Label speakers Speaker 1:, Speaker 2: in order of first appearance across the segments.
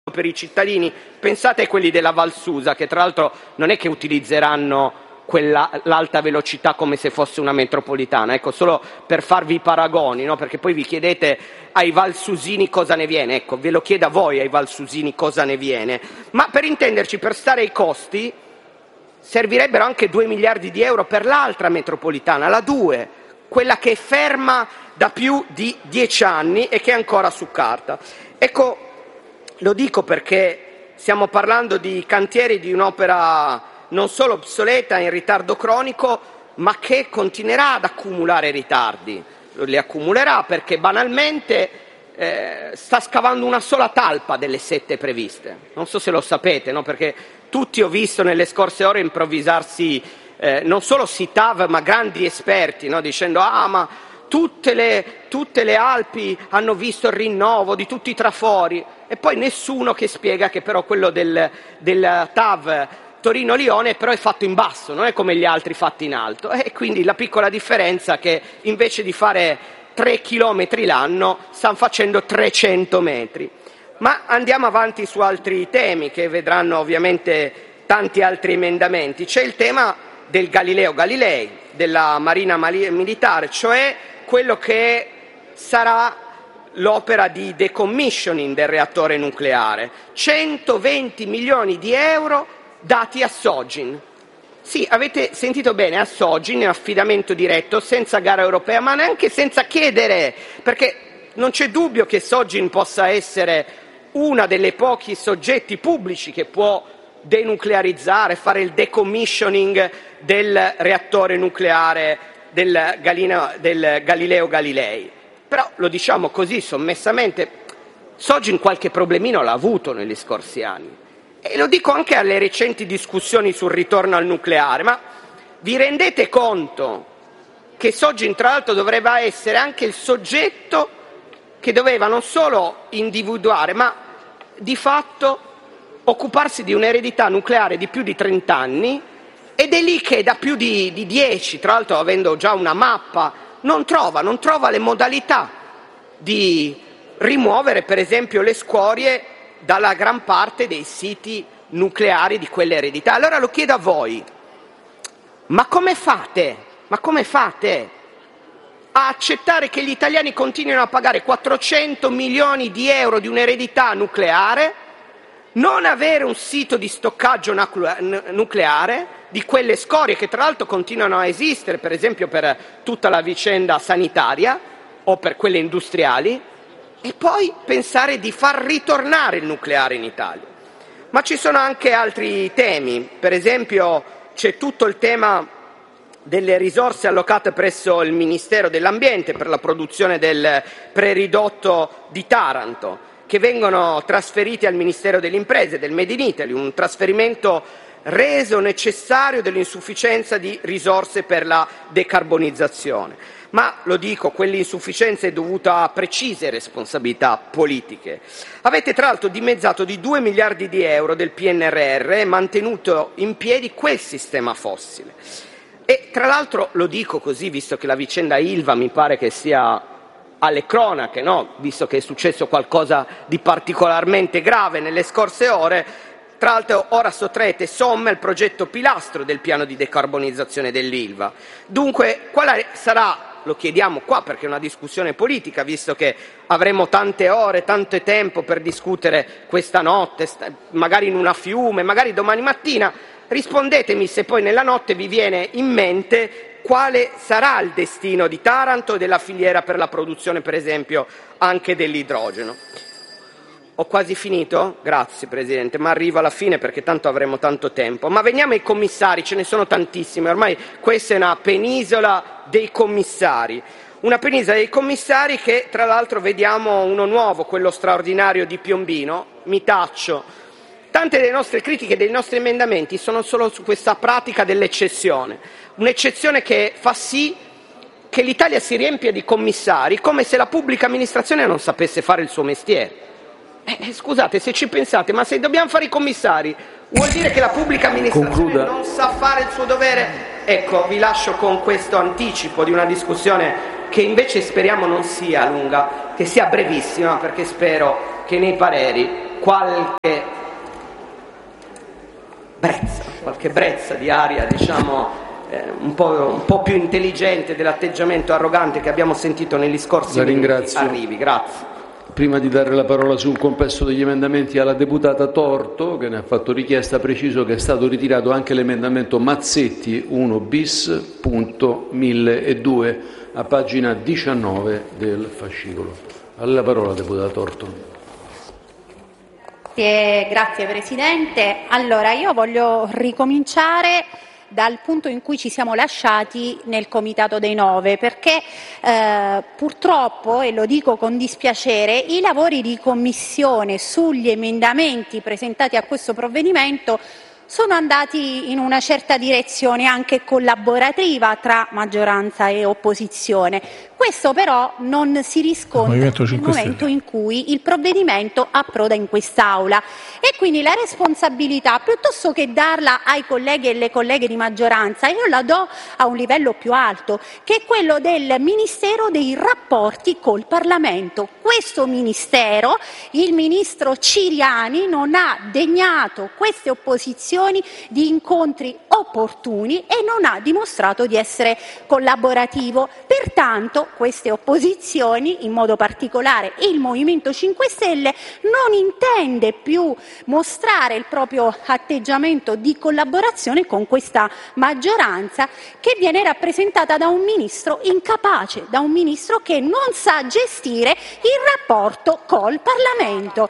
Speaker 1: per i cittadini. Pensate a quelli della Val Susa, che tra l'altro non è che utilizzeranno l'alta velocità come se fosse una metropolitana, ecco, solo per farvi i paragoni, no? Perché poi vi chiedete ai valsusini cosa ne viene, ecco, ve lo chiedo a voi ai valsusini cosa ne viene, ma per intenderci, per stare ai costi servirebbero anche 2 miliardi di euro per l'altra metropolitana, la 2, quella che è ferma da più di 10 anni e che è ancora su carta. Ecco, lo dico perché stiamo parlando di cantieri di un'opera non solo obsoleta, in ritardo cronico, ma che continuerà ad accumulare ritardi. Li accumulerà perché banalmente sta scavando una sola talpa delle 7 previste. Non so se lo sapete, no? Perché tutti ho visto nelle scorse ore improvvisarsi non solo SITAV ma grandi esperti, no? Dicendo ma tutte le Alpi hanno visto il rinnovo di tutti i trafori, e poi nessuno che spiega che però quello del TAV Torino-Lione però è fatto in basso, non è come gli altri fatti in alto, e quindi la piccola differenza è che invece di fare 3 chilometri l'anno stanno facendo 300 metri. Ma andiamo avanti su altri temi che vedranno ovviamente tanti altri emendamenti. C'è il tema del Galileo Galilei, della Marina Militare, cioè quello che sarà l'opera di decommissioning del reattore nucleare. 120 milioni di euro dati a Sogin. Sì, avete sentito bene, a Sogin, in affidamento diretto, senza gara europea, ma neanche senza chiedere, perché non c'è dubbio che Sogin possa essere uno dei pochi soggetti pubblici che può denuclearizzare, fare il decommissioning del reattore nucleare del Galileo Galilei. Però lo diciamo così sommessamente, Sogin qualche problemino l'ha avuto negli scorsi anni. E lo dico anche alle recenti discussioni sul ritorno al nucleare, ma vi rendete conto che Sogin tra l'altro dovrebbe essere anche il soggetto che doveva non solo individuare, ma di fatto occuparsi di un'eredità nucleare di più di 30 anni, ed è lì che da più di 10, tra l'altro avendo già una mappa, non trova le modalità di rimuovere per esempio le scorie dalla gran parte dei siti nucleari di quell'eredità. Allora lo chiedo a voi, ma come fate a accettare che gli italiani continuino a pagare 400 milioni di euro di un'eredità nucleare, non avere un sito di stoccaggio nucleare di quelle scorie che tra l'altro continuano a esistere, per esempio per tutta la vicenda sanitaria o per quelle industriali, e poi pensare di far ritornare il nucleare in Italia? Ma ci sono anche altri temi, per esempio c'è tutto il tema delle risorse allocate presso il Ministero dell'Ambiente per la produzione del preridotto di Taranto, che vengono trasferiti al Ministero delle Imprese, del Made in Italy, un trasferimento reso necessario dall'insufficienza di risorse per la decarbonizzazione. Ma, lo dico, quell'insufficienza è dovuta a precise responsabilità politiche. Avete tra l'altro dimezzato di 2 miliardi di euro del PNRR e mantenuto in piedi quel sistema fossile. E tra l'altro, lo dico così, visto che la vicenda Ilva mi pare che sia alle cronache, no? Visto che è successo qualcosa di particolarmente grave nelle scorse ore, tra l'altro ora sottraete somme al progetto pilastro del piano di decarbonizzazione dell'Ilva. Dunque, quale sarà, lo chiediamo qua perché è una discussione politica, visto che avremo tante ore, tanto tempo per discutere questa notte, magari in una fiume, magari domani mattina, rispondetemi se poi nella notte vi viene in mente quale sarà il destino di Taranto e della filiera per la produzione, per esempio, anche dell'idrogeno. Ho quasi finito? Grazie Presidente, ma arrivo alla fine perché tanto avremo tanto tempo. Ma veniamo ai commissari, ce ne sono tantissimi, ormai questa è una penisola dei commissari. Una penisola dei commissari che tra l'altro vediamo uno nuovo, quello straordinario di Piombino, mi taccio. Tante delle nostre critiche e dei nostri emendamenti sono solo su questa pratica dell'eccezione, un'eccezione che fa sì che l'Italia si riempia di commissari come se la pubblica amministrazione non sapesse fare il suo mestiere. Scusate, se ci pensate, ma se dobbiamo fare i commissari, vuol dire che la pubblica amministrazione non sa fare il suo dovere? Ecco, vi lascio con questo anticipo di una discussione che invece speriamo non sia lunga, che sia brevissima, perché spero che nei pareri qualche brezza di aria, diciamo, un po' più intelligente dell'atteggiamento arrogante che abbiamo sentito negli scorsi minuti arrivi. Grazie.
Speaker 2: Prima di dare la parola sul complesso degli emendamenti alla deputata Torto, che ne ha fatto richiesta, preciso che è stato ritirato anche l'emendamento Mazzetti 1-bis.1002 a pagina 19 del fascicolo. Alla parola, deputata Torto.
Speaker 3: Grazie Presidente. Allora, io voglio ricominciare dal punto in cui ci siamo lasciati nel Comitato dei Nove, perché purtroppo, e lo dico con dispiacere, i lavori di commissione sugli emendamenti presentati a questo provvedimento sono andati in una certa direzione anche collaborativa tra maggioranza e opposizione. Questo però non si riscontra nel momento in cui il provvedimento approda in quest'Aula, e quindi la responsabilità, piuttosto che darla ai colleghi e le colleghe di maggioranza, io la do a un livello più alto, che è quello del Ministero dei rapporti col Parlamento. Questo Ministero, il ministro Ciriani, non ha degnato queste opposizioni di incontri opportuni e non ha dimostrato di essere collaborativo. Pertanto queste opposizioni, in modo particolare il Movimento 5 Stelle, non intende più mostrare il proprio atteggiamento di collaborazione con questa maggioranza, che viene rappresentata da un ministro incapace, da un ministro che non sa gestire il rapporto col Parlamento.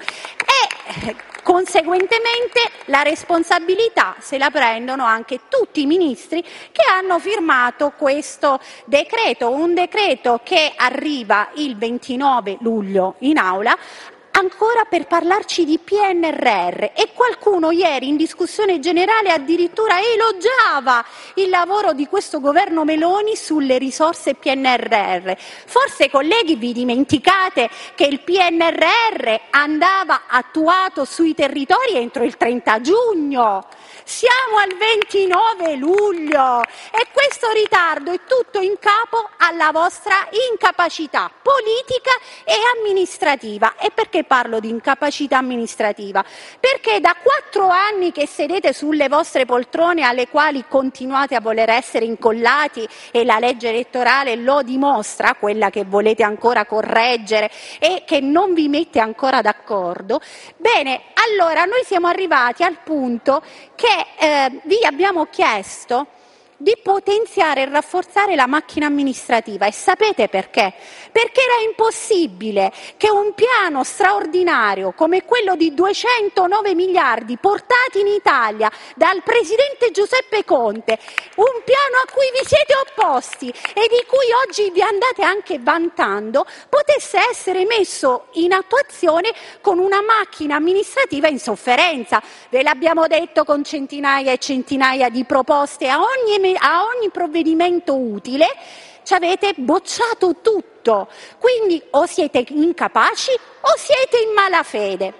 Speaker 3: E conseguentemente la responsabilità se la prendono anche tutti i ministri che hanno firmato questo decreto, un decreto che arriva il 29 luglio in Aula, ancora per parlarci di PNRR, e qualcuno ieri in discussione generale addirittura elogiava il lavoro di questo governo Meloni sulle risorse PNRR. Forse, colleghi, vi dimenticate che il PNRR andava attuato sui territori entro il 30 giugno. Siamo al 29 luglio e questo ritardo è tutto in capo alla vostra incapacità politica e amministrativa. E perché parlo di incapacità amministrativa? Perché da 4 anni che sedete sulle vostre poltrone, alle quali continuate a voler essere incollati, e la legge elettorale lo dimostra, quella che volete ancora correggere e che non vi mette ancora d'accordo. Bene, allora noi siamo arrivati al punto che vi abbiamo chiesto di potenziare e rafforzare la macchina amministrativa. E sapete perché? Perché era impossibile che un piano straordinario come quello di 209 miliardi portati in Italia dal presidente Giuseppe Conte, un piano a cui vi siete opposti e di cui oggi vi andate anche vantando, potesse essere messo in attuazione con una macchina amministrativa in sofferenza. Ve l'abbiamo detto con centinaia e centinaia di proposte a ogni provvedimento utile. Ci avete bocciato tutto, quindi o siete incapaci o siete in malafede,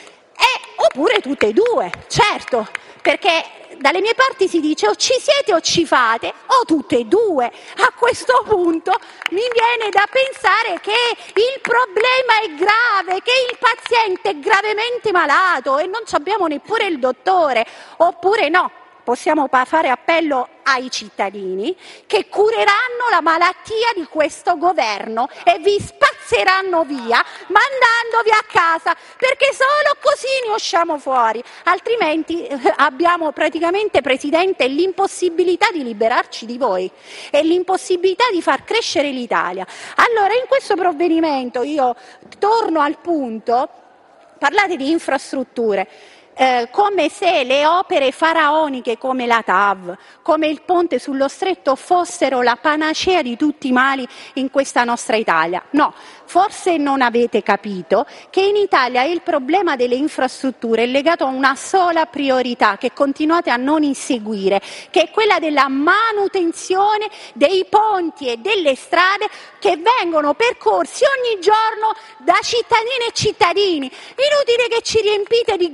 Speaker 3: oppure tutte e due, certo, perché dalle mie parti si dice o ci siete o ci fate, o tutte e due. A questo punto mi viene da pensare che il problema è grave, che il paziente è gravemente malato e non abbiamo neppure il dottore, oppure no. Possiamo fare appello ai cittadini che cureranno la malattia di questo governo e vi spazzeranno via mandandovi a casa, perché solo così ne usciamo fuori, altrimenti abbiamo praticamente, Presidente, l'impossibilità di liberarci di voi e l'impossibilità di far crescere l'Italia. Allora, in questo provvedimento io torno al punto, parlate di infrastrutture. Come se le opere faraoniche come la TAV, come il ponte sullo Stretto fossero la panacea di tutti i mali in questa nostra Italia. No, forse non avete capito che in Italia il problema delle infrastrutture è legato a una sola priorità che continuate a non inseguire, che è quella della manutenzione dei ponti e delle strade che vengono percorsi ogni giorno da cittadine e cittadini. Inutile che ci riempite di grandi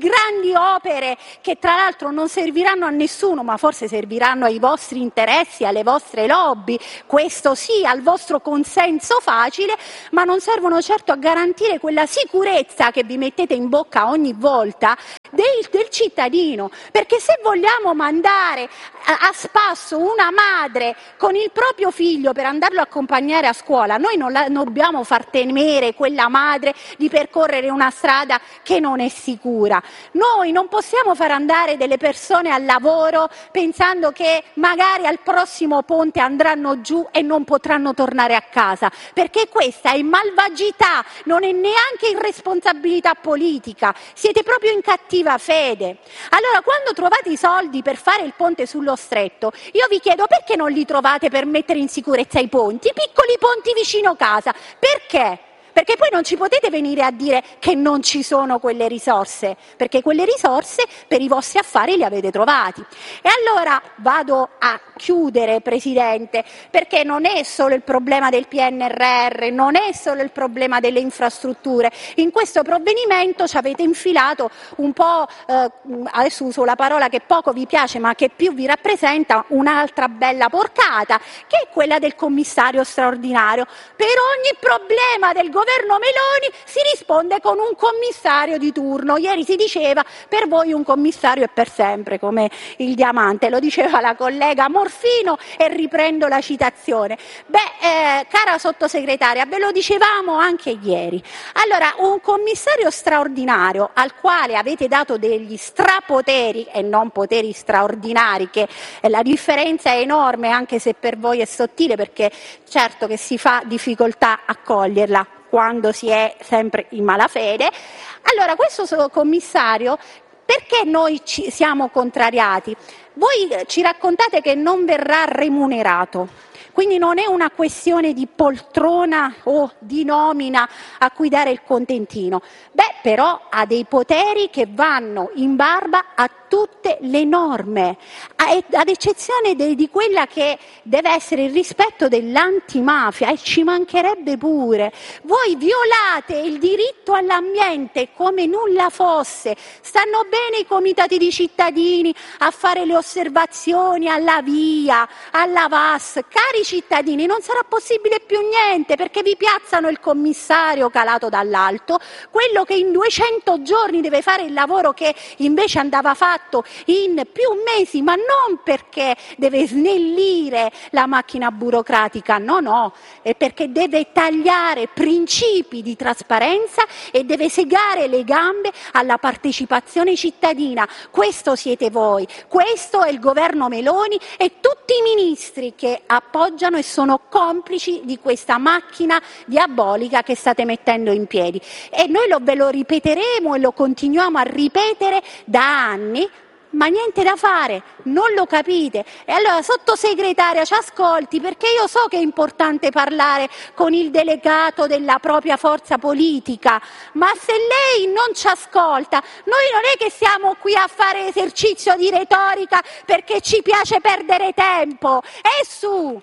Speaker 3: grandi opere che tra l'altro non serviranno a nessuno, ma forse serviranno ai vostri interessi, alle vostre lobby, questo sì, al vostro consenso facile, ma non servono certo a garantire quella sicurezza che vi mettete in bocca ogni volta del cittadino, perché se vogliamo mandare a spasso una madre con il proprio figlio per andarlo a accompagnare a scuola, noi non dobbiamo far temere quella madre di percorrere una strada che non è sicura. Noi non possiamo far andare delle persone al lavoro pensando che magari al prossimo ponte andranno giù e non potranno tornare a casa, perché questa è malvagità, non è neanche irresponsabilità politica, siete proprio in cattiva fede. Allora, quando trovate i soldi per fare il ponte sullo Stretto, io vi chiedo perché non li trovate per mettere in sicurezza i ponti, i piccoli ponti vicino casa, perché? Perché poi non ci potete venire a dire che non ci sono quelle risorse, perché quelle risorse per i vostri affari le avete trovati. E allora vado a chiudere, Presidente, perché non è solo il problema del PNRR, non è solo il problema delle infrastrutture. In questo provvedimento ci avete infilato un po', adesso uso la parola che poco vi piace ma che più vi rappresenta, un'altra bella porcata, che è quella del commissario straordinario. Per ogni problema del governo Meloni si risponde con un commissario di turno. Ieri si diceva per voi un commissario è per sempre, come il diamante, lo diceva la collega Morfino e riprendo la citazione. Cara sottosegretaria, ve lo dicevamo anche ieri. Allora, un commissario straordinario al quale avete dato degli strapoteri e non poteri straordinari, che la differenza è enorme anche se per voi è sottile, perché certo che si fa difficoltà a coglierla quando si è sempre in malafede. Allora, questo commissario, perché noi ci siamo contrariati? Voi ci raccontate che non verrà remunerato, quindi non è una questione di poltrona o di nomina a cui dare il contentino. Però ha dei poteri che vanno in barba a tutte le norme, ad eccezione di quella che deve essere il rispetto dell'antimafia, e ci mancherebbe pure. Voi violate il diritto all'ambiente come nulla fosse. Stanno bene i comitati di cittadini a fare le osservazioni alla VIA, alla VAS. Cari cittadini, non sarà possibile più niente, perché vi piazzano il commissario calato dall'alto, quello che in 200 giorni deve fare il lavoro che invece andava fatto in più mesi, ma non perché deve snellire la macchina burocratica, no, è perché deve tagliare principi di trasparenza e deve segare le gambe alla partecipazione cittadina. Questo siete voi, questo è il governo Meloni e tutti i ministri che appoggiano e sono complici di questa macchina diabolica che state mettendo in piedi. E noi ve lo ripeteremo e lo continuiamo a ripetere da anni, ma niente da fare, non lo capite. E allora, sottosegretaria, ci ascolti, perché io so che è importante parlare con il delegato della propria forza politica, ma se lei non ci ascolta, noi non è che siamo qui a fare esercizio di retorica perché ci piace perdere tempo. E su!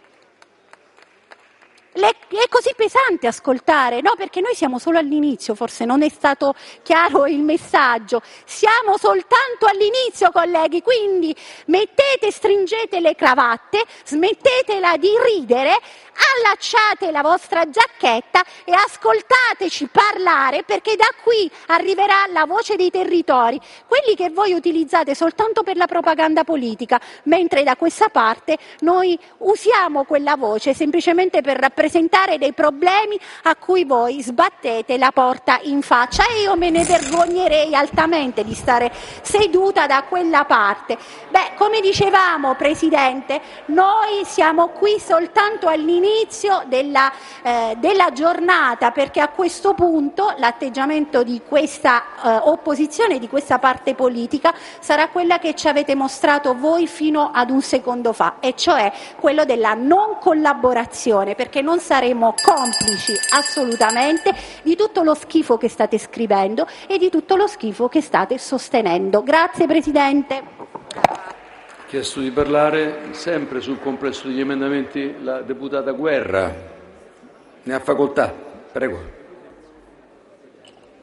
Speaker 3: È così pesante ascoltare, no? Perché noi siamo solo all'inizio, forse non è stato chiaro il messaggio. Siamo soltanto all'inizio, colleghi, quindi stringete le cravatte, smettetela di ridere, allacciate la vostra giacchetta e ascoltateci parlare, perché da qui arriverà la voce dei territori, quelli che voi utilizzate soltanto per la propaganda politica, mentre da questa parte noi usiamo quella voce semplicemente per rappresentare dei problemi a cui voi sbattete la porta in faccia, e io me ne vergognerei altamente di stare seduta da quella parte. Come dicevamo, Presidente, noi siamo qui soltanto all'inizio della giornata, perché a questo punto l'atteggiamento di questa opposizione, di questa parte politica, sarà quella che ci avete mostrato voi fino ad un secondo fa, e cioè quello della non collaborazione, perché non saremo complici assolutamente di tutto lo schifo che state scrivendo e di tutto lo schifo che state sostenendo. Grazie, Presidente.
Speaker 2: Chiesto di parlare sempre sul complesso degli emendamenti la deputata Guerra. Ne ha facoltà. Prego.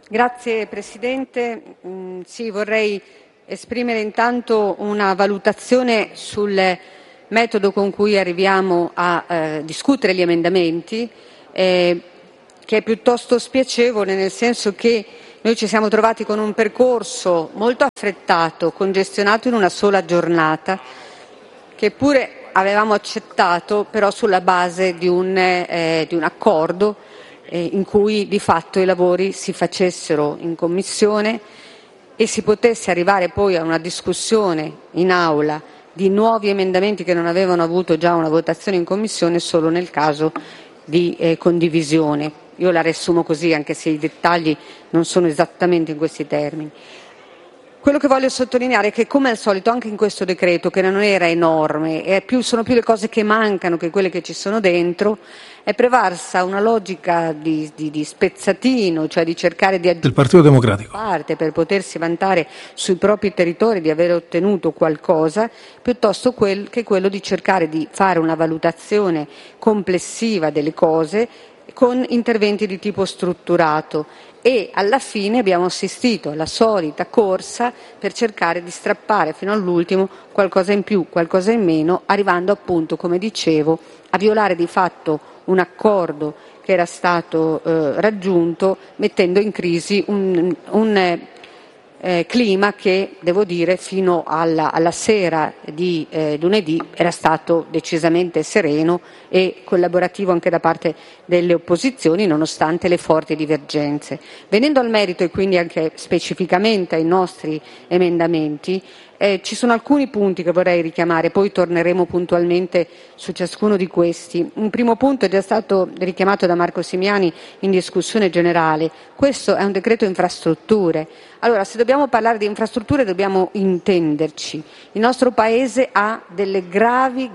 Speaker 4: Grazie Presidente. Sì, vorrei esprimere intanto una valutazione sul metodo con cui arriviamo a discutere gli emendamenti, che è piuttosto spiacevole, nel senso che noi ci siamo trovati con un percorso molto affrettato, congestionato in una sola giornata, che pure avevamo accettato però sulla base di un accordo in cui di fatto i lavori si facessero in Commissione e si potesse arrivare poi a una discussione in Aula di nuovi emendamenti che non avevano avuto già una votazione in Commissione solo nel caso di condivisione. Io la riassumo così, anche se i dettagli non sono esattamente in questi termini. Quello che voglio sottolineare è che, come al solito, anche in questo decreto, che non era enorme, sono più le cose che mancano che quelle che ci sono dentro, è prevalsa una logica di spezzatino, cioè di cercare di
Speaker 5: del Partito Democratico
Speaker 4: parte per potersi vantare sui propri territori di aver ottenuto qualcosa, piuttosto che quello di cercare di fare una valutazione complessiva delle cose con interventi di tipo strutturato. E alla fine abbiamo assistito alla solita corsa per cercare di strappare fino all'ultimo qualcosa in più, qualcosa in meno, arrivando appunto, come dicevo, a violare di fatto un accordo che era stato raggiunto, mettendo in crisi un clima che, devo dire, fino alla sera di lunedì era stato decisamente sereno e collaborativo anche da parte delle opposizioni, nonostante le forti divergenze. Venendo al merito e quindi anche specificamente ai nostri emendamenti, ci sono alcuni punti che vorrei richiamare, poi torneremo puntualmente su ciascuno di questi. Un primo punto è già stato richiamato da Marco Simiani in discussione generale. Questo è un decreto infrastrutture. Allora, se dobbiamo parlare di infrastrutture dobbiamo intenderci. Il nostro Paese ha delle gravi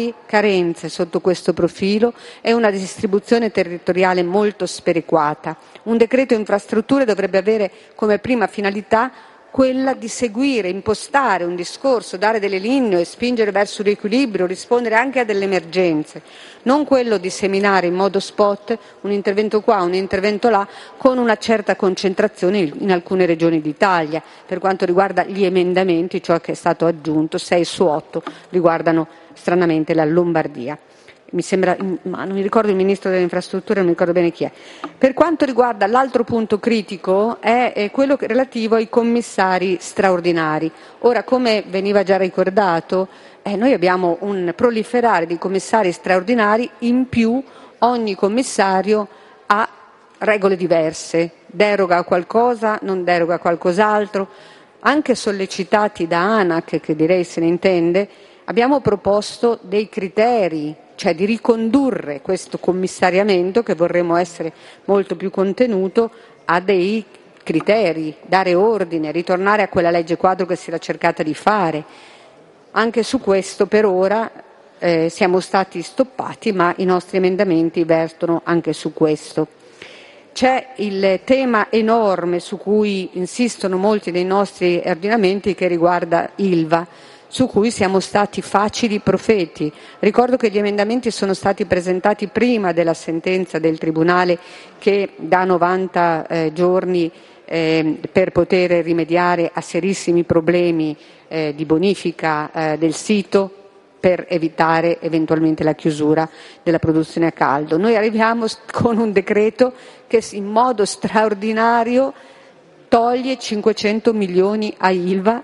Speaker 4: carenze sotto questo profilo e una distribuzione territoriale molto sperequata. Un decreto infrastrutture dovrebbe avere come prima finalità quella di seguire, impostare un discorso, dare delle linee, spingere verso l'equilibrio, rispondere anche a delle emergenze, non quello di seminare in modo spot un intervento qua, un intervento là, con una certa concentrazione in alcune regioni d'Italia. Per quanto riguarda gli emendamenti, ciò che è stato aggiunto, 6 su 8 riguardano stranamente la Lombardia. Mi sembra, ma non mi ricordo il Ministro delle Infrastrutture, non mi ricordo bene chi è. Per quanto riguarda l'altro punto critico è quello relativo ai commissari straordinari. Ora, come veniva già ricordato, noi abbiamo un proliferare di commissari straordinari, in più ogni commissario ha regole diverse, deroga a qualcosa, non deroga a qualcos'altro. Anche sollecitati da ANAC, che direi se ne intende, abbiamo proposto dei criteri, cioè di ricondurre questo commissariamento, che vorremmo essere molto più contenuto, a dei criteri, dare ordine, ritornare a quella legge quadro che si era cercata di fare. Anche su questo per ora siamo stati stoppati, ma i nostri emendamenti vertono anche su questo. C'è il tema enorme su cui insistono molti dei nostri ordinamenti, che riguarda Ilva, su cui siamo stati facili profeti. Ricordo che gli emendamenti sono stati presentati prima della sentenza del Tribunale, che dà 90 giorni per poter rimediare a serissimi problemi di bonifica del sito, per evitare eventualmente la chiusura della produzione a caldo. Noi arriviamo con un decreto che in modo straordinario toglie 500 milioni a Ilva,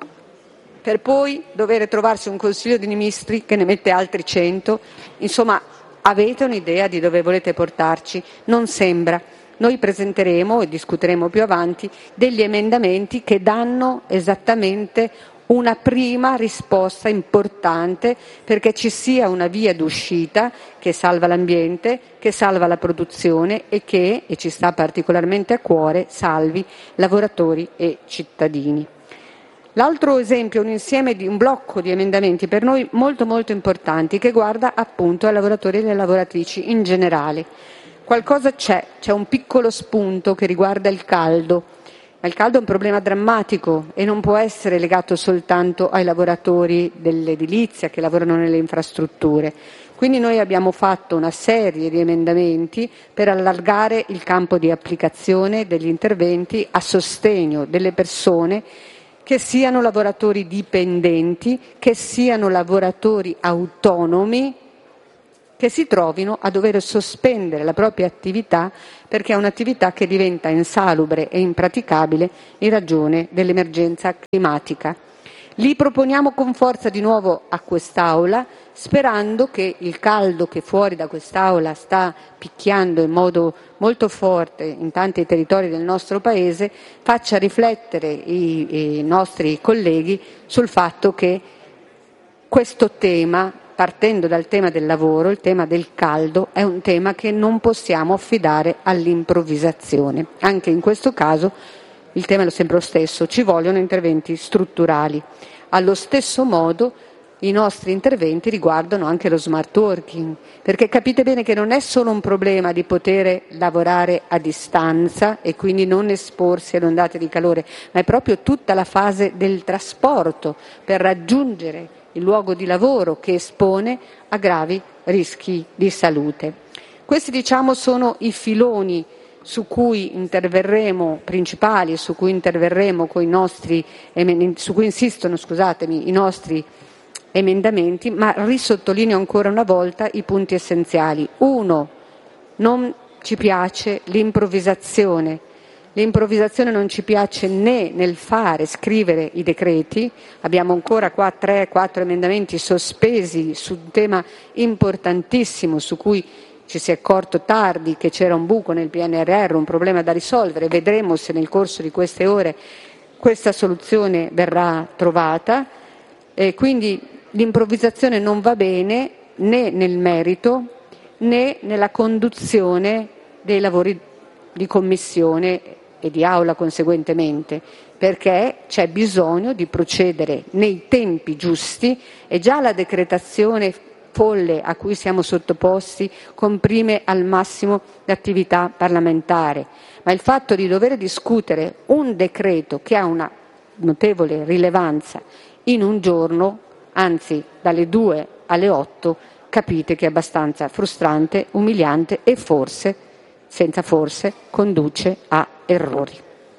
Speaker 4: per poi dover trovarsi un Consiglio dei Ministri che ne mette altri 100. Insomma, avete un'idea di dove volete portarci? Non sembra. Noi presenteremo e discuteremo più avanti degli emendamenti che danno esattamente una prima risposta importante, perché ci sia una via d'uscita che salva l'ambiente, che salva la produzione e che, e ci sta particolarmente a cuore, salvi lavoratori e cittadini. L'altro esempio è un blocco di emendamenti per noi molto importanti, che guarda appunto ai lavoratori e alle lavoratrici in generale. Qualcosa c'è un piccolo spunto che riguarda il caldo. Ma il caldo è un problema drammatico e non può essere legato soltanto ai lavoratori dell'edilizia che lavorano nelle infrastrutture. Quindi noi abbiamo fatto una serie di emendamenti per allargare il campo di applicazione degli interventi a sostegno delle persone, che siano lavoratori dipendenti, che siano lavoratori autonomi, che si trovino a dover sospendere la propria attività perché è un'attività che diventa insalubre e impraticabile in ragione dell'emergenza climatica. Li proponiamo con forza di nuovo a quest'Aula, sperando che il caldo che fuori da quest'Aula sta picchiando in modo molto forte in tanti territori del nostro Paese faccia riflettere i nostri colleghi sul fatto che questo tema, partendo dal tema del lavoro, il tema del caldo, è un tema che non possiamo affidare all'improvvisazione. Anche in questo caso il tema è sempre lo stesso, ci vogliono interventi strutturali. Allo stesso modo i nostri interventi riguardano anche lo smart working, perché capite bene che non è solo un problema di poter lavorare a distanza e quindi non esporsi alle ondate di calore, ma è proprio tutta la fase del trasporto per raggiungere il luogo di lavoro che espone a gravi rischi di salute. Questi, sono i filoni su cui interverremo principali, su cui interverremo su cui insistono, i nostri emendamenti, ma risottolineo ancora una volta i punti essenziali. 1. Non ci piace l'improvvisazione. L'improvvisazione non ci piace né nel scrivere i decreti. Abbiamo ancora 3-4 emendamenti sospesi su un tema importantissimo su cui ci si è accorto tardi che c'era un buco nel PNRR, un problema da risolvere. Vedremo se nel corso di queste ore questa soluzione verrà trovata. Quindi l'improvvisazione non va bene né nel merito né nella conduzione dei lavori di commissione e di aula conseguentemente, perché c'è bisogno di procedere nei tempi giusti e già la decretazione folle a cui siamo sottoposti comprime al massimo l'attività parlamentare, ma il fatto di dover discutere un decreto che ha una notevole rilevanza in un giorno, anzi dalle 2 alle 8, capite che è abbastanza frustrante, umiliante e forse, senza forse, conduce a errori.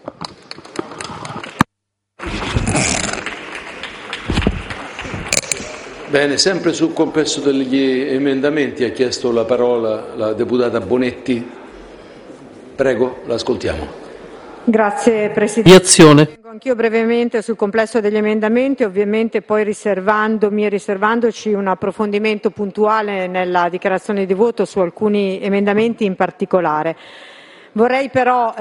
Speaker 2: Bene, sempre sul complesso degli emendamenti ha chiesto la parola la deputata Bonetti. Prego, l'ascoltiamo.
Speaker 5: Grazie Presidente. Anch'io brevemente sul complesso degli emendamenti, ovviamente poi riservandoci un approfondimento puntuale nella dichiarazione di voto su alcuni emendamenti in particolare. Vorrei però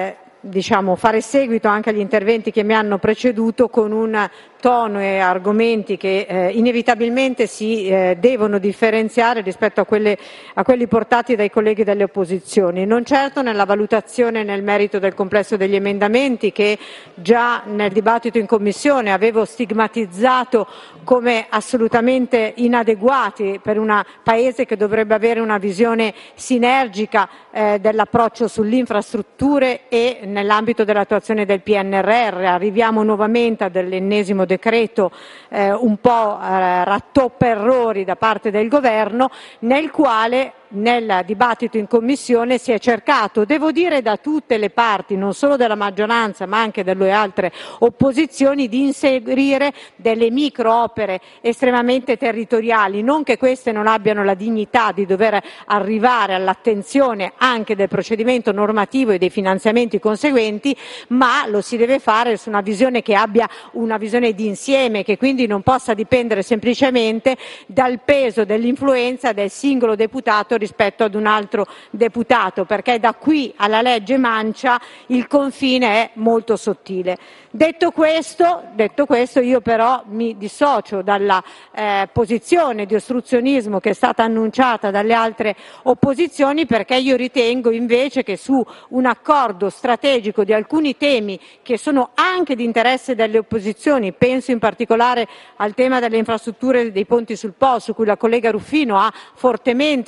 Speaker 5: fare seguito anche agli interventi che mi hanno preceduto con un tono e argomenti che inevitabilmente si devono differenziare rispetto a quelli portati dai colleghi delle opposizioni, non certo nella valutazione e nel merito del complesso degli emendamenti che già nel dibattito in Commissione avevo stigmatizzato come assolutamente inadeguati per un Paese che dovrebbe avere una visione sinergica dell'approccio sulle infrastrutture e nell'ambito dell'attuazione del PNRR. Arriviamo nuovamente all'ennesimo decreto un po' rattoppa errori da parte del Governo, nel quale nel dibattito in Commissione si è cercato, devo dire da tutte le parti, non solo della maggioranza ma anche delle altre opposizioni, di inserire delle micro opere estremamente territoriali, non che queste non abbiano la dignità di dover arrivare all'attenzione anche del procedimento normativo e dei finanziamenti conseguenti, ma lo si deve fare su una visione che abbia una visione di insieme, che quindi non possa dipendere semplicemente dal peso dell'influenza del singolo deputato rispetto ad un altro deputato, perché da qui alla legge mancia il confine è molto sottile. Detto questo, io però mi dissocio dalla posizione di ostruzionismo che è stata annunciata dalle altre opposizioni, perché io ritengo invece che su un accordo strategico di alcuni temi che sono anche di interesse delle opposizioni, penso in particolare al tema delle infrastrutture dei ponti sul Po, su cui la collega Ruffino ha fortemente lavorato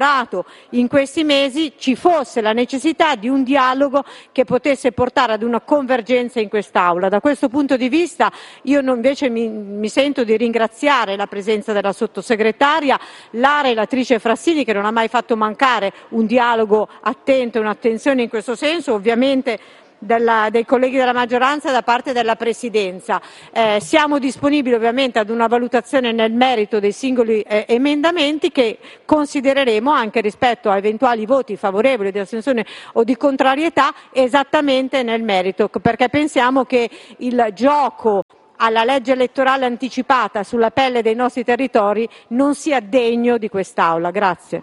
Speaker 5: accumulato in questi mesi, ci fosse la necessità di un dialogo che potesse portare ad una convergenza in quest'Aula. Da questo punto di vista io invece mi sento di ringraziare la presenza della sottosegretaria, la relatrice Frassini, che non ha mai fatto mancare un dialogo attento e un'attenzione in questo senso, ovviamente dei colleghi della maggioranza e da parte della Presidenza. Siamo disponibili ovviamente ad una valutazione nel merito dei singoli emendamenti, che considereremo anche rispetto a eventuali voti favorevoli, di astensione o di contrarietà, esattamente nel merito, perché pensiamo che il gioco alla legge elettorale anticipata sulla pelle dei nostri territori non sia degno di quest'Aula. Grazie.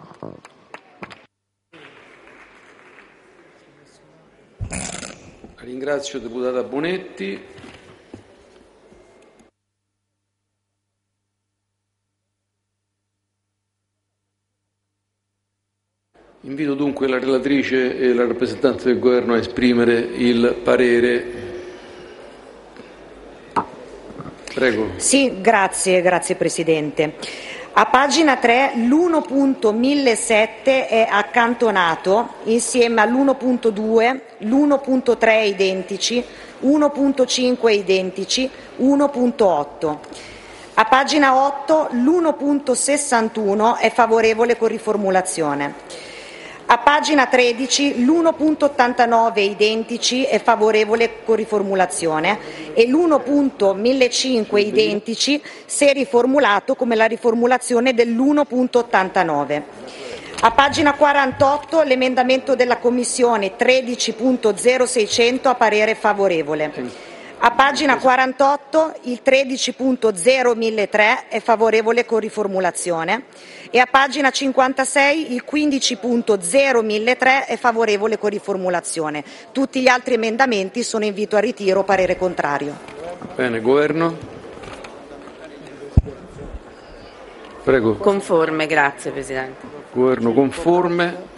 Speaker 2: Ringrazio deputata Bonetti. Invito dunque la relatrice e la rappresentante del Governo a esprimere il parere. Prego.
Speaker 6: Sì, grazie Presidente. A pagina 3 l'1.1007 è accantonato insieme all'1.2, l'1.3 identici, 1.5 identici, 1.8. A pagina 8 l'1.61 è favorevole con riformulazione. A pagina 13 l'1.89 identici è favorevole con riformulazione e l'1.1005 identici se riformulato come la riformulazione dell'1.89. A pagina 48 l'emendamento della Commissione 13.0600 a parere favorevole. A pagina 48 il 13.01003 è favorevole con riformulazione e a pagina 56 il 15.01003 è favorevole con riformulazione. Tutti gli altri emendamenti sono invito a ritiro, parere contrario.
Speaker 2: Bene, Governo. Prego.
Speaker 7: Conforme, grazie Presidente.
Speaker 2: Governo conforme.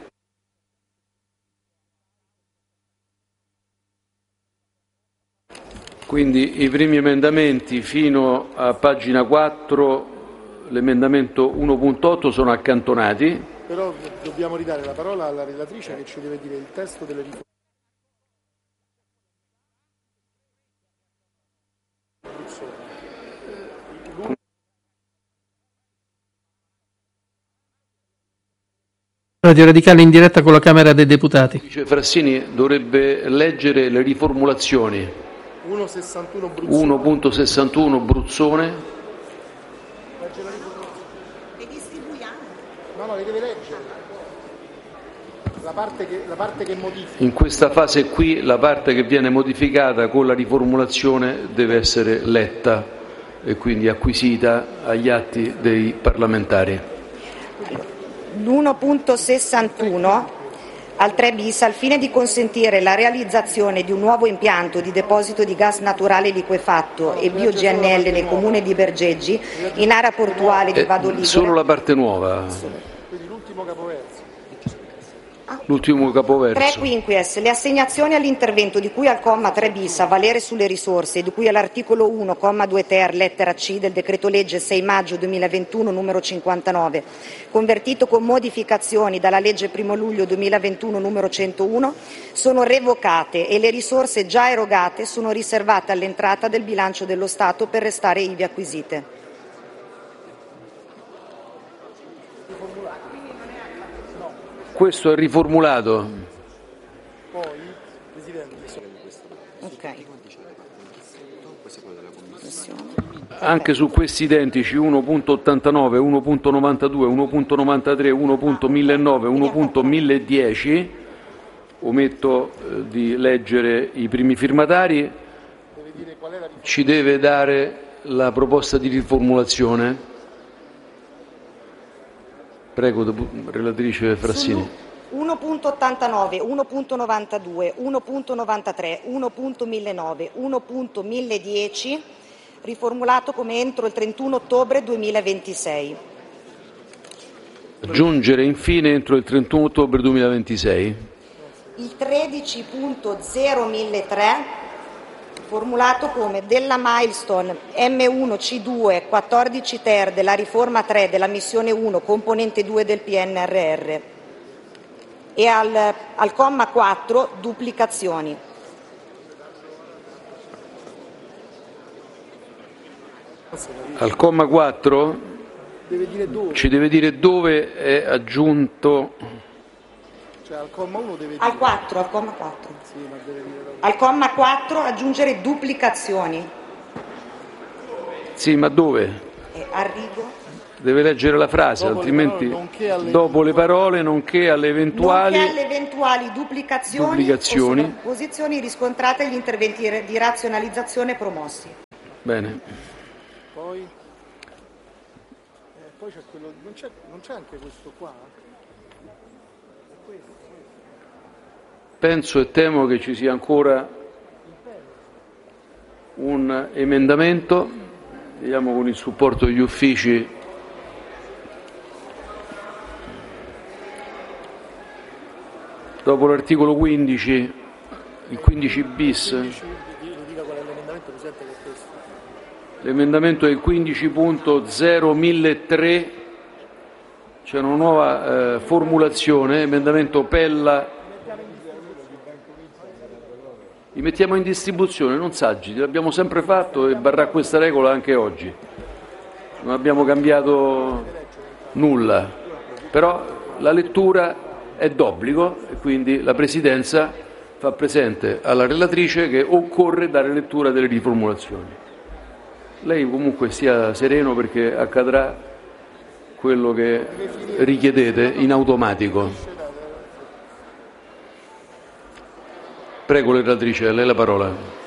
Speaker 2: Quindi i primi emendamenti fino a pagina 4, l'emendamento 1.8 sono accantonati.
Speaker 8: Però dobbiamo ridare la parola alla relatrice che ci deve dire il testo delle riforme.
Speaker 9: Radio Radicale in diretta con la Camera dei Deputati.
Speaker 2: Frassini dovrebbe leggere le riformulazioni. 1.61 Bruzzone.
Speaker 6: Le distribuiamo?
Speaker 8: No, le deve leggere. La parte che modifica.
Speaker 2: In questa fase qui la parte che viene modificata con la riformulazione deve essere letta e quindi acquisita agli atti dei parlamentari.
Speaker 6: L'1.61 al 3 bis, al fine di consentire la realizzazione di un nuovo impianto di deposito di gas naturale liquefatto e bio-GNL nel comune di Bergeggi, in area portuale di Vado Ligure.
Speaker 2: Solo la parte nuova.
Speaker 8: Quindi l'ultimo capoverso.
Speaker 2: L'ultimo capoverso.
Speaker 6: 3 quinquies, le assegnazioni all'intervento di cui al comma 3 bis a valere sulle risorse di cui all'articolo 1, comma 2 ter, lettera C del decreto legge 6 maggio 2021 numero 59, convertito con modificazioni dalla legge 1 luglio 2021 numero 101, sono revocate e le risorse già erogate sono riservate all'entrata del bilancio dello Stato per restare ivi acquisite.
Speaker 2: Questo è riformulato.
Speaker 8: Poi, Presidente.
Speaker 6: Ok.
Speaker 2: Anche su questi identici 1.89, 1.92, 1.93, 1.1009, 1.1010 ometto di leggere i primi firmatari. Ci deve dare la proposta di riformulazione. Prego, relatrice Frassini.
Speaker 6: 1.89, 1.92, 1.93, 1.1009, 1.1010 riformulato come entro il 31 ottobre 2026.
Speaker 2: Aggiungere infine entro il 31 ottobre 2026.
Speaker 6: Il 13.01003 riformulato come della milestone M1C2 14 ter della riforma 3 della missione 1 componente 2 del PNRR e al comma 4 duplicazioni.
Speaker 2: Al comma 4 ci deve dire dove è aggiunto.
Speaker 8: Cioè al comma 1 deve dire...
Speaker 6: Al 4, al comma 4.
Speaker 8: Sì, ma deve dire...
Speaker 6: Al comma 4 aggiungere duplicazioni.
Speaker 2: Sì, ma dove?
Speaker 6: A rigo.
Speaker 2: Deve leggere la frase,
Speaker 8: Dopo
Speaker 2: altrimenti
Speaker 8: le parole, nonché alle
Speaker 2: dopo le parole nonché alle eventuali,
Speaker 6: nonché alle eventuali duplicazioni o sovrapposizioni riscontrate agli interventi di razionalizzazione promossi.
Speaker 2: Bene.
Speaker 8: Poi c'è quello... Non c'è anche questo qua?
Speaker 2: Penso e temo che ci sia ancora un emendamento, vediamo con il supporto degli uffici. Dopo l'articolo 15, il 15 bis,
Speaker 8: Dica qual è l'emendamento, Presidente, che è questo.
Speaker 2: l'emendamento è il 15.003, c'è una nuova formulazione, emendamento Pella. Li mettiamo in distribuzione, non saggi, l'abbiamo sempre fatto e varrà questa regola anche oggi. Non abbiamo cambiato nulla, però la lettura è d'obbligo e quindi la Presidenza fa presente alla relatrice che occorre dare lettura delle riformulazioni. Lei comunque stia sereno perché accadrà quello che richiedete in automatico. Prego, relatrice, a lei la parola.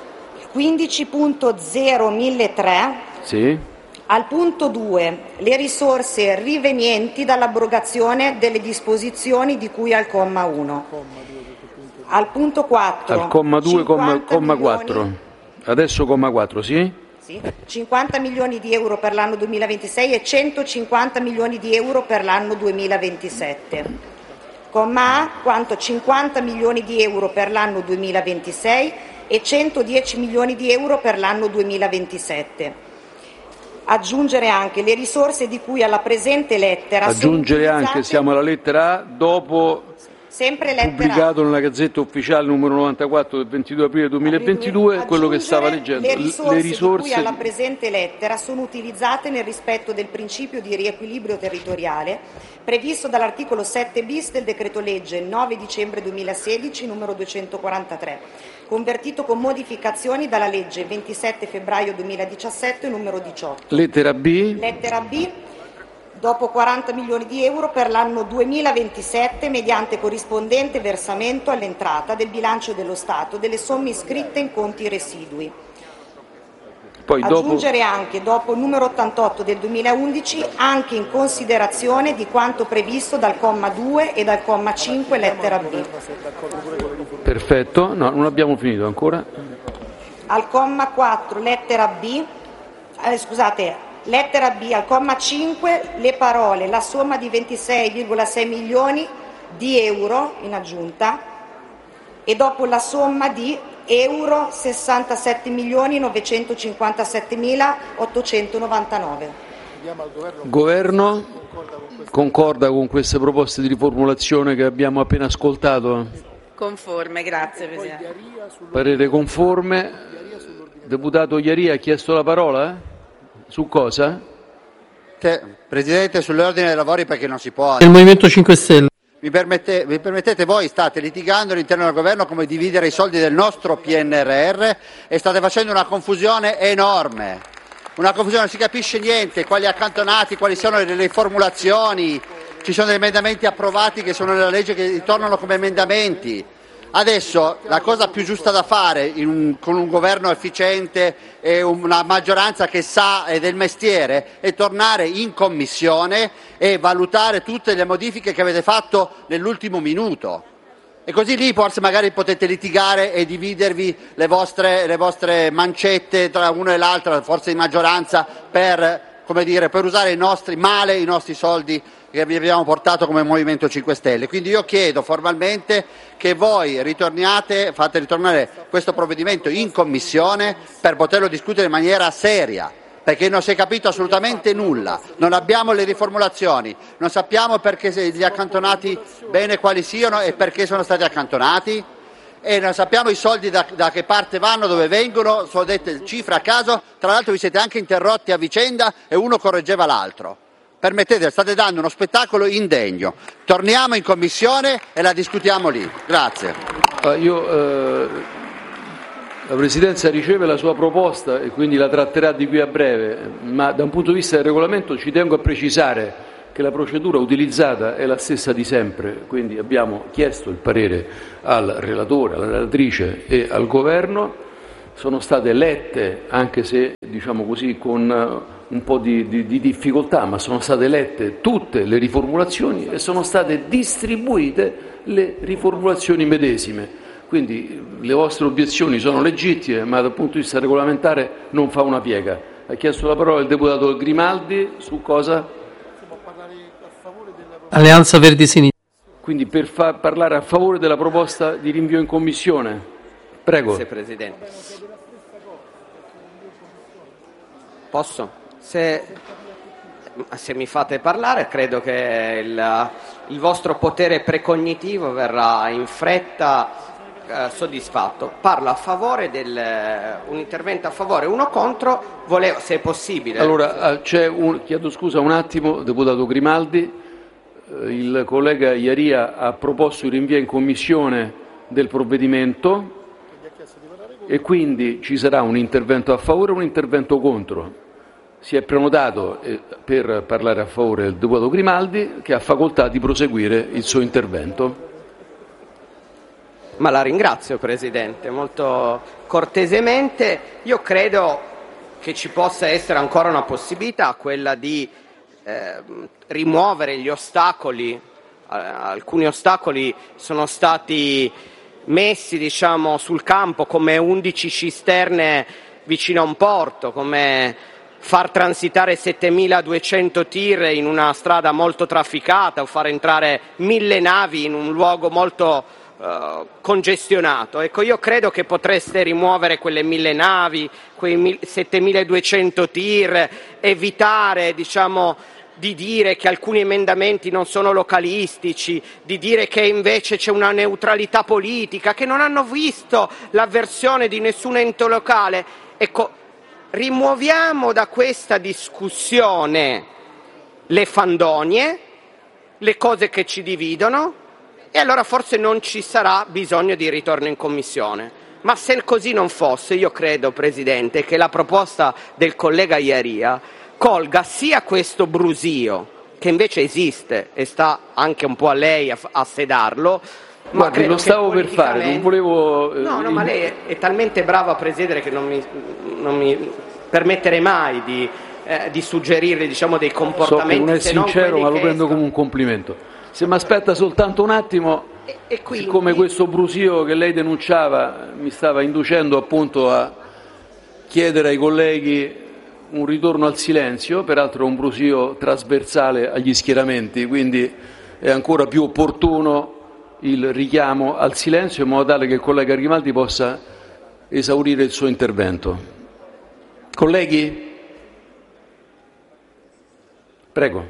Speaker 6: 15.01003.
Speaker 2: Sì.
Speaker 6: Al punto 2, le risorse rivenienti dall'abrogazione delle disposizioni di cui al comma 1. Al punto 4.
Speaker 2: Al comma 2, comma 4. Adesso comma 4, sì?
Speaker 6: Sì. 50 milioni di euro per l'anno 2026 e 150 milioni di euro per l'anno 2027. Comma A, quanto 50 milioni di euro per l'anno 2026 e 110 milioni di euro per l'anno 2027. Aggiungere anche le risorse di cui alla presente lettera.
Speaker 2: Aggiungere anche, siamo alla lettera A, dopo
Speaker 6: sempre lettera
Speaker 2: pubblicato nella Gazzetta Ufficiale numero 94 del 22 aprile 2022, quello che stava leggendo.
Speaker 6: Le risorse di cui alla presente lettera sono utilizzate nel rispetto del principio di riequilibrio territoriale previsto dall'articolo 7 bis del decreto legge 9 dicembre 2016 numero 243, convertito con modificazioni dalla legge 27 febbraio 2017 numero 18.
Speaker 2: Lettera B.
Speaker 6: Lettera B. Dopo 40 milioni di euro per l'anno 2027 mediante corrispondente versamento all'entrata del bilancio dello Stato delle somme iscritte in conti residui.
Speaker 2: Poi
Speaker 6: aggiungere anche, dopo il numero 88 del 2011, anche in considerazione di quanto previsto dal comma 2 e dal comma 5 lettera B.
Speaker 2: Perfetto, no, non abbiamo finito ancora.
Speaker 6: Al comma 4 lettera B, lettera B, al comma 5 le parole la somma di 26,6 milioni di euro in aggiunta e dopo la somma di euro 67.957.899.
Speaker 2: Governo concorda con queste proposte di riformulazione che abbiamo appena ascoltato?
Speaker 7: Conforme, grazie Presidente.
Speaker 2: Parere conforme. Deputato Iaria ha chiesto la parola? Su cosa?
Speaker 10: Presidente, sull'ordine dei lavori perché non si può.
Speaker 9: Il Movimento 5 Stelle.
Speaker 10: Mi permettete, voi state litigando all'interno del governo come dividere i soldi del nostro PNRR e state facendo una confusione enorme. Una confusione, non si capisce niente, quali accantonati, quali sono le riformulazioni, ci sono degli emendamenti approvati che sono nella legge che ritornano come emendamenti. Adesso la cosa più giusta da fare con un governo efficiente e una maggioranza che sa del mestiere è tornare in commissione e valutare tutte le modifiche che avete fatto nell'ultimo minuto. E così lì forse magari potete litigare e dividervi le vostre mancette tra una e l'altra, forze di maggioranza, per usare male i nostri soldi che vi abbiamo portato come Movimento 5 Stelle. Quindi io chiedo formalmente che voi fate ritornare questo provvedimento in Commissione per poterlo discutere in maniera seria, perché non si è capito assolutamente nulla, non abbiamo le riformulazioni, non sappiamo perché gli accantonati bene quali siano e perché sono stati accantonati, e non sappiamo i soldi da che parte vanno, dove vengono, sono dette cifre a caso, tra l'altro vi siete anche interrotti a vicenda e uno correggeva l'altro. Permettete, state dando uno spettacolo indegno. Torniamo in Commissione e la discutiamo lì. Grazie.
Speaker 2: La Presidenza riceve la sua proposta e quindi la tratterà di qui a breve, ma da un punto di vista del regolamento ci tengo a precisare che la procedura utilizzata è la stessa di sempre, quindi abbiamo chiesto il parere al relatore, alla relatrice e al Governo, sono state lette, anche se diciamo così con un po' di difficoltà, ma sono state lette tutte le riformulazioni e sono state distribuite le riformulazioni medesime. Quindi le vostre obiezioni sono legittime, ma dal punto di vista regolamentare non fa una piega. Ha chiesto la parola il deputato Grimaldi su cosa?
Speaker 9: Alleanza Verdi Sinistra.
Speaker 2: Quindi per parlare a favore della proposta di rinvio in Commissione. Prego.
Speaker 1: Grazie Presidente. Posso? Se mi fate parlare, credo che il vostro potere precognitivo verrà in fretta soddisfatto. Parlo a favore un intervento a favore, uno contro, se è possibile.
Speaker 2: Allora, chiedo scusa un attimo, deputato Grimaldi, il collega Iaria ha proposto il rinvio in Commissione del provvedimento e quindi ci sarà un intervento a favore e un intervento contro. Si è prenotato per parlare a favore il deputato Grimaldi, che ha facoltà di proseguire il suo intervento.
Speaker 1: Ma la ringrazio Presidente, molto cortesemente. Io credo che ci possa essere ancora una possibilità, quella di rimuovere gli ostacoli. Alcuni ostacoli sono stati messi sul campo, come 11 cisterne vicino a un porto, come far transitare 7.200 tir in una strada molto trafficata o far entrare 1.000 navi in un luogo molto congestionato. Ecco, io credo che potreste rimuovere quelle 1.000 navi, quei 7.200 tir, evitare di dire che alcuni emendamenti non sono localistici, di dire che invece c'è una neutralità politica, che non hanno visto l'avversione di nessun ente locale. Ecco, rimuoviamo da questa discussione le fandonie, le cose che ci dividono, e allora forse non ci sarà bisogno di ritorno in Commissione. Ma se così non fosse, io credo, Presidente, che la proposta del collega Iaria colga sia questo brusio, che invece esiste e sta anche un po' a lei a sedarlo. Ma
Speaker 2: guardi, lo stavo per fare, non volevo...
Speaker 1: No, ma lei è talmente bravo a presiedere che non mi permetterei mai di suggerire dei comportamenti.
Speaker 2: So che non è sincero, ma lo prendo come un complimento. Se mi aspetta soltanto un attimo,
Speaker 1: e quindi...
Speaker 2: siccome questo brusio che lei denunciava mi stava inducendo appunto a chiedere ai colleghi un ritorno al silenzio, peraltro un brusio trasversale agli schieramenti, quindi è ancora più opportuno il richiamo al silenzio in modo tale che il collega Grimaldi possa esaurire il suo intervento. Colleghi? Prego.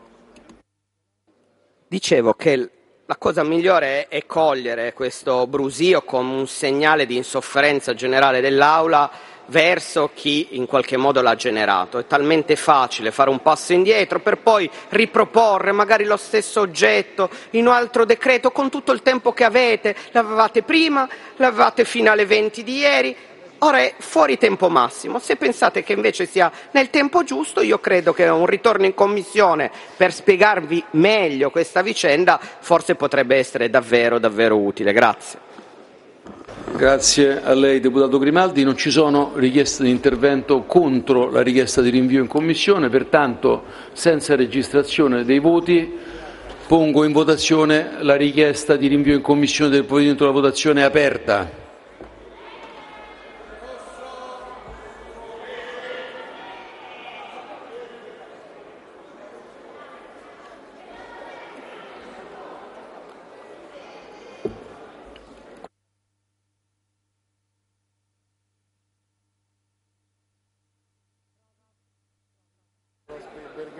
Speaker 1: Dicevo che la cosa migliore è cogliere questo brusio come un segnale di insofferenza generale dell'Aula verso chi in qualche modo l'ha generato. È talmente facile fare un passo indietro per poi riproporre magari lo stesso oggetto in un altro decreto con tutto il tempo che avete. L'avevate prima, l'avevate fino alle 20 di ieri. Ora è fuori tempo massimo. Se pensate che invece sia nel tempo giusto, io credo che un ritorno in Commissione per spiegarvi meglio questa vicenda forse potrebbe essere davvero, davvero utile. Grazie.
Speaker 2: Grazie a lei, deputato Grimaldi. Non ci sono richieste di intervento contro la richiesta di rinvio in Commissione, pertanto, senza registrazione dei voti, pongo in votazione la richiesta di rinvio in Commissione del provvedimento. La votazione è aperta.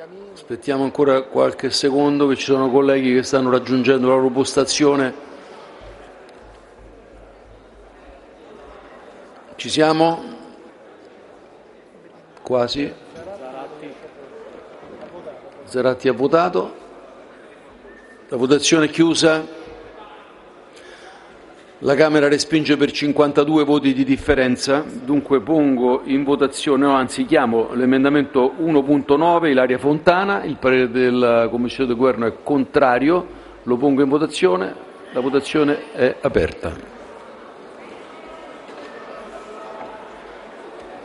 Speaker 2: Aspettiamo ancora qualche secondo, che ci sono colleghi che stanno raggiungendo la loro postazione. Ci siamo? Quasi. Zaratti ha votato. La votazione è chiusa. La Camera respinge per 52 voti di differenza. Dunque pongo in votazione, o anzi chiamo l'emendamento 1.9, Ilaria Fontana. Il parere della Commissione del Governo è contrario. Lo pongo in votazione. La votazione è aperta.